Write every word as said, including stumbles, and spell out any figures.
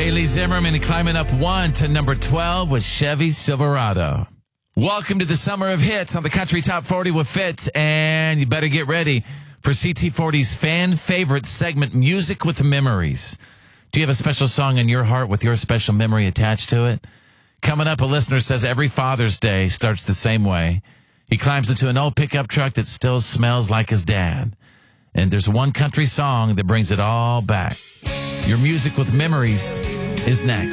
Bailey Zimmerman climbing up one to number twelve with Chevy Silverado. Welcome to the Summer of Hits on the Country Top forty with Fitz, and you better get ready for C T forty's fan favorite segment, Music with Memories. Do you have a special song in your heart with your special memory attached to it? Coming up, a listener says every Father's Day starts the same way. He climbs into an old pickup truck that still smells like his dad. And there's one country song that brings it all back. Your Music with Memories is next.